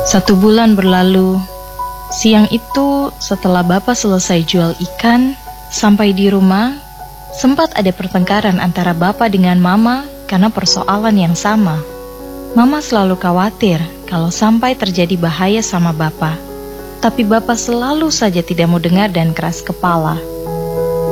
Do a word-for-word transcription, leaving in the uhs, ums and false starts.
Satu bulan berlalu. Siang itu, setelah Bapak selesai jual ikan, sampai di rumah, sempat ada pertengkaran antara Bapak dengan Mama karena persoalan yang sama. Mama selalu khawatir kalau sampai terjadi bahaya sama Bapak. Tapi Bapak selalu saja tidak mau dengar dan keras kepala.